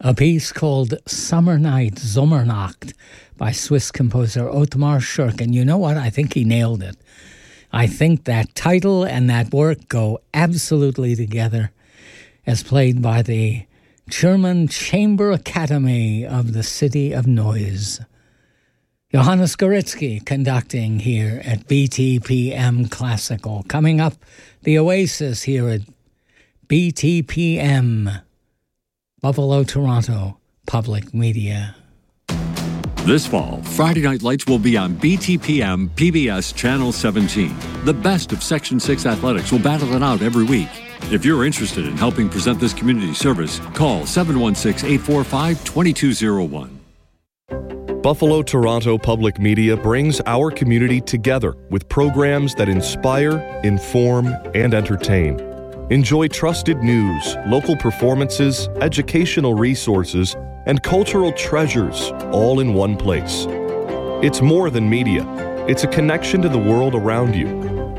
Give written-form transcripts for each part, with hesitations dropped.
A piece called Summer Night, Sommernacht, by Swiss composer Ottmar Schirk. And you know what? I think he nailed it. I think that title and that work go absolutely together, as played by the German Chamber Academy of the City of Noise. Johannes Goritzky conducting here at BTPM Classical. Coming up, the Oasis here at BTPM, Buffalo, Toronto, Public Media. This fall, Friday Night Lights will be on BTPM PBS Channel 17. The best of Section 6 athletics will battle it out every week. If you're interested in helping present this community service, call 716-845-2201. Buffalo Toronto Public Media brings our community together with programs that inspire, inform, and entertain. Enjoy trusted news, local performances, educational resources, and cultural treasures all in one place. It's more than media. It's a connection to the world around you.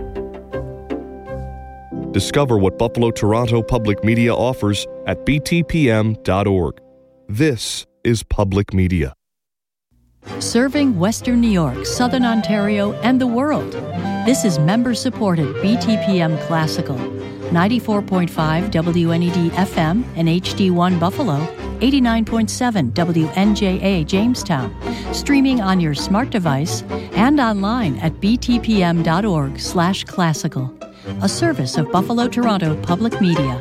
Discover what Buffalo Toronto Public Media offers at btpm.org. This is Public Media. Serving Western New York, Southern Ontario, and the world. This is member-supported BTPM Classical. 94.5 WNED FM and HD1 Buffalo, 89.7 WNJA Jamestown, streaming on your smart device and online at btpm.org/classical, a service of Buffalo Toronto Public Media.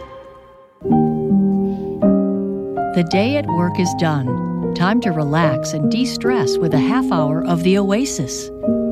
The day at work is done. Time to relax and de-stress with a half hour of the Oasis.